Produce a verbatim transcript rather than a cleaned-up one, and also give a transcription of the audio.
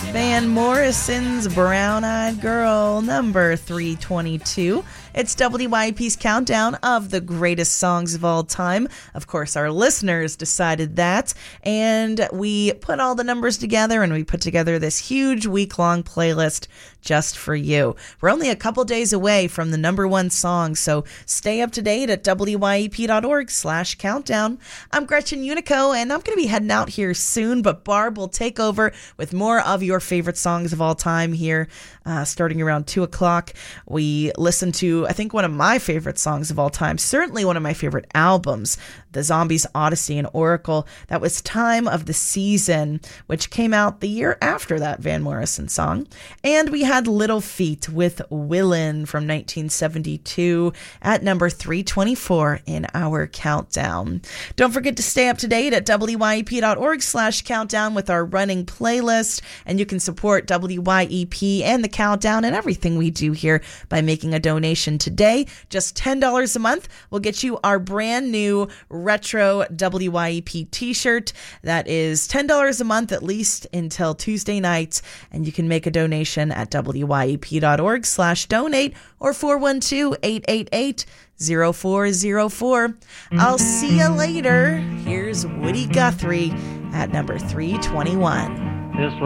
Van Morrison's Brown Eyed Girl, number three twenty-two. It's W Y E P's countdown of the greatest songs of all time. Of course, our listeners decided that, and we put all the numbers together, and we put together this huge week-long playlist just for you. We're only a couple days away from the number one song, so stay up to date at W Y E P dot org slash countdown. I'm Gretchen Unico, and I'm going to be heading out here soon, but Barb will take over with more of your favorite songs of all time here, uh, starting around two o'clock. We listen to, I think, one of my favorite songs of all time, certainly one of my favorite albums, The Zombies Odyssey and Oracle. That was Time of the Season, which came out the year after that Van Morrison song. And we had Little Feat with Willin' from nineteen seventy-two at number three twenty-four in our countdown. Don't forget to stay up to date at W Y E P dot org slash countdown with our running playlist, and you can support W Y E P and the countdown and everything we do here by making a donation today. Just ten dollars a month will get you our brand new retro W Y E P t-shirt. That is ten dollars a month at least until Tuesday night, and you can make a donation at W Y E P dot org slash donate or four one two, eight eight eight, zero four zero four. I'll see you later. Here's Woody Guthrie at number three twenty-one. This